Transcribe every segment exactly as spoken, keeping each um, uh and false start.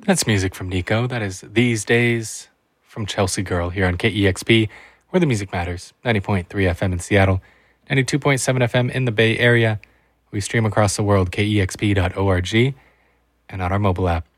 That's music from Nico. That is These Days from Chelsea Girl here on K E X P, where the music matters. ninety point three F M in Seattle, ninety-two point seven F M in the Bay Area. We stream across the world, K E X P dot org, and on our mobile app.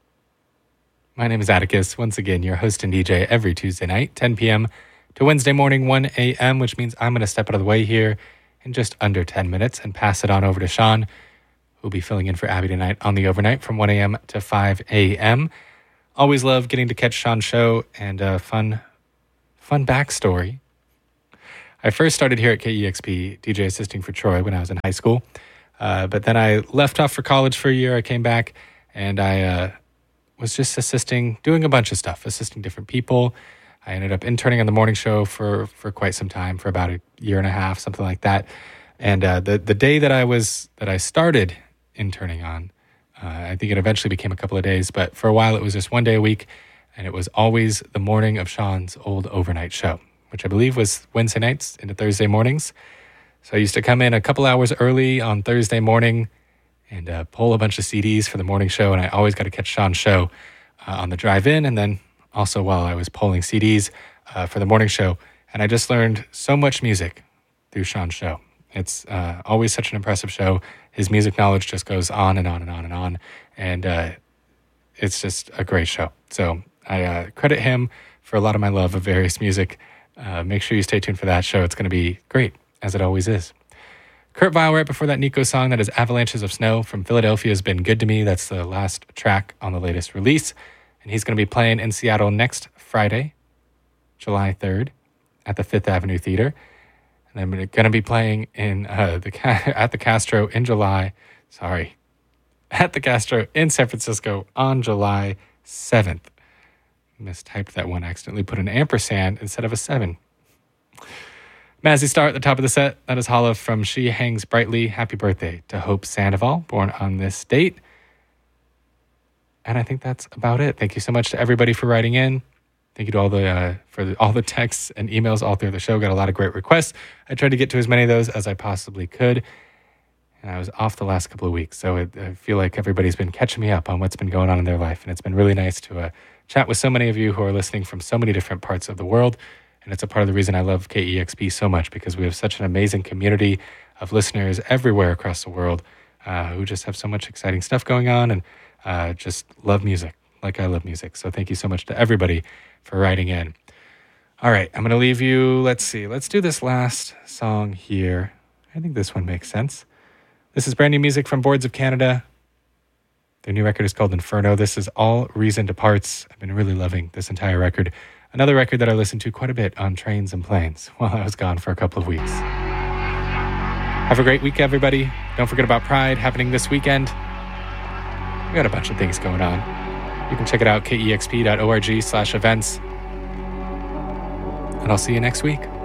My name is Atticus, once again, your host and D J every Tuesday night, ten p.m. to Wednesday morning, one a.m., which means I'm going to step out of the way here in just under ten minutes and pass it on over to Sean, who'll be filling in for Abby tonight on the overnight from one a.m. to five a.m. Always love getting to catch Sean's show and a fun, fun backstory. I first started here at K E X P, D J assisting for Troy when I was in high school. Uh, but then I left off for college for a year. I came back and I uh, was just assisting, doing a bunch of stuff, assisting different people. I ended up interning on the morning show for, for quite some time, for about a year and a half, something like that. And uh, the the day that I was that I started interning on, uh, I think it eventually became a couple of days, but for a while it was just one day a week, and it was always the morning of Sean's old overnight show, which I believe was Wednesday nights into Thursday mornings. So I used to come in a couple hours early on Thursday morning and uh, pull a bunch of C Ds for the morning show, and I always got to catch Sean's show uh, on the drive-in, and then also while I was pulling C Ds uh, for the morning show. And I just learned so much music through Sean's show. It's uh, always such an impressive show. His music knowledge just goes on and on and on and on. And uh, it's just a great show. So I uh, credit him for a lot of my love of various music. Uh, make sure you stay tuned for that show. It's going to be great, as it always is. Kurt Vile, right before that Nico song, that is Avalanches of Snow from Philadelphia Has Been Good to Me. That's the last track on the latest release. And he's going to be playing in Seattle next Friday, July third, at the Fifth Avenue Theater. And I'm going to be playing in uh, the at the Castro in July. Sorry, at the Castro in San Francisco on July seventh. Mistyped that one. Accidentally put an ampersand instead of a seven. Mazzy Star at the top of the set. That is Holla from She Hangs Brightly. Happy birthday to Hope Sandoval, born on this date. And I think that's about it. Thank you so much to everybody for writing in. Thank you to all the uh, for the, all the texts and emails all through the show. Got a lot of great requests. I tried to get to as many of those as I possibly could. And I was off the last couple of weeks, so it, I feel like everybody's been catching me up on what's been going on in their life. And it's been really nice to uh, chat with so many of you who are listening from so many different parts of the world. And it's a part of the reason I love K E X P so much, because we have such an amazing community of listeners everywhere across the world uh, who just have so much exciting stuff going on and uh, just love music like I love music. So thank you so much to everybody for writing in. All right, I'm going to leave you. Let's see. Let's do this last song here. I think this one makes sense. This is brand new music from Boards of Canada. Their new record is called Inferno. This is All Reason Departs. I've been really loving this entire record. Another record that I listened to quite a bit on trains and planes while I was gone for a couple of weeks. Have a great week, everybody. Don't forget about Pride happening this weekend. We got a bunch of things going on. You can check it out, K E X P dot org slash events. And I'll see you next week.